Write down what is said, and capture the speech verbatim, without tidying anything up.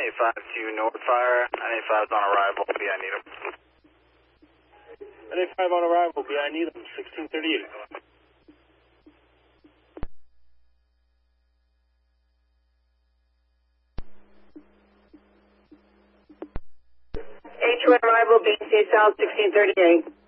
eighty-five to Northfire. nine eighty-five is on arrival. B, I need him. nine eighty-five on arrival. B, I need him. sixteen thirty-eight. H one arrival, B C South, sixteen thirty-eight.